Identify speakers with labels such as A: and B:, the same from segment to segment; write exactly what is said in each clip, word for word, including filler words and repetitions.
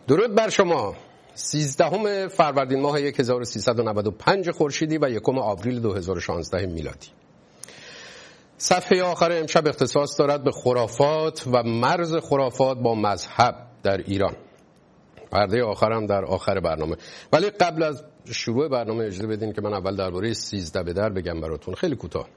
A: درود بر شما. سیزدهم فروردین ماه هزار و سیصد و نود و پنج خورشیدی و یکم آوریل دو هزار و شانزده میلادی. صفحه آخر امشب اختصاص دارد به خرافات و مرز خرافات با مذهب در ایران. پرده آخرم در آخر برنامه. ولی قبل از شروع برنامه اجازه بدین که من اول درباره سیزده به در بگم براتون، خیلی کوتاه.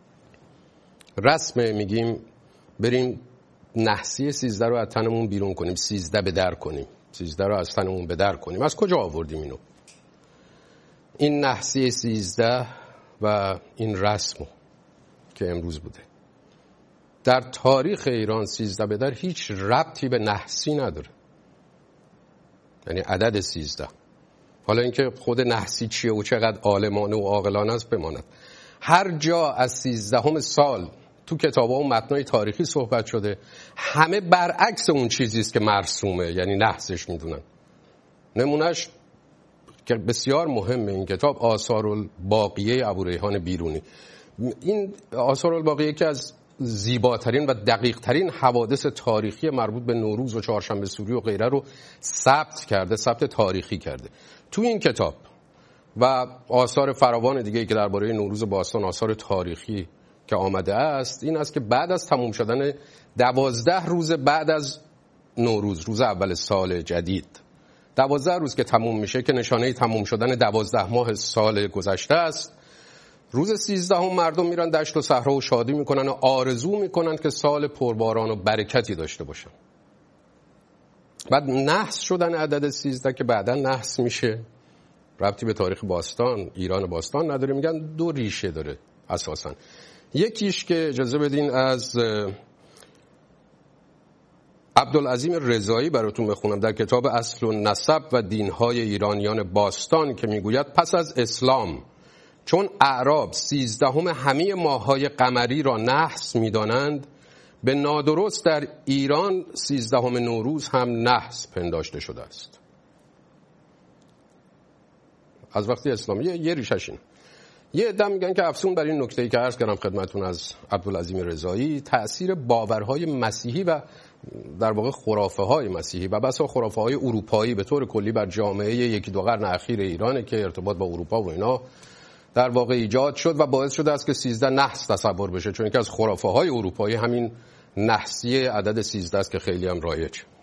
A: رسم میگیم بریم نحسی سیزده رو از تنمون بیرون کنیم، سیزده به در کنیم، سیزده رو از تنمون به در کنیم. از کجا آوردیم اینو؟ این نحسی سیزده و این رسمو که امروز بوده در تاریخ ایران، سیزده به در هیچ ربطی به نحسی نداره، یعنی عدد سیزده. حالا اینکه خود نحسی چیه و چقدر عالمانه و عاقلانه است بماند. هر جا از سیزدهم سال تو کتاب‌ها و متن‌های تاریخی صحبت شده، همه برعکس اون چیزی است که مرسومه، یعنی نحسش میدونن. نمونهش که بسیار مهمه این کتاب، آثارالباقیه ابوریحان بیرونی. این آثارالباقیه که از زیباترین و دقیقترین حوادث تاریخی مربوط به نوروز و چهارشنبه سوری و غیره رو ثبت کرده، ثبت تاریخی کرده. تو این کتاب و آثار فراوان دیگه که درباره نوروز باستان، آثار تاریخی که آمده است، این است که بعد از تموم شدن دوازده روز بعد از نوروز، روز اول سال جدید، دوازده روز که تموم میشه که نشانه تموم شدن دوازده ماه سال گذشته است، روز سیزدهم مردم میرن دشت و صحرا و شادی میکنن و آرزو میکنن که سال پرباران و برکتی داشته باشن. بعد نحس شدن عدد سیزده که بعدا نحس میشه، ربطی به تاریخ باستان، ایران باستان نداره. میگن دو ریشه داره اساساً. یکیش که اجازه بدین از عبدالعظیم رضایی براتون بخونم در کتاب اصل و نسب و دینهای ایرانیان باستان که میگوید پس از اسلام چون اعراب سیزدهم همه ماههای قمری را نحس میدانند، به نادرست در ایران سیزدهم نوروز هم نحس پنداشته شده است. از وقتی اسلام یه, یه ریشش این. یه عده میگن که افسون بر این نکته‌ای که عرض کردم خدمتتون از عبدالعظیم رضایی، تأثیر باورهای مسیحی و در واقع خرافه‌های مسیحی و بسا خرافه‌های اروپایی به طور کلی بر جامعه یکی دو قرن اخیر ایرانه که ارتباط با اروپا و اینا در واقع ایجاد شد و باعث شده است که سیزده نحس تصور بشه، چون که از خرافه‌های اروپایی همین نحسی عدد سیزده است که خیلی هم رایج.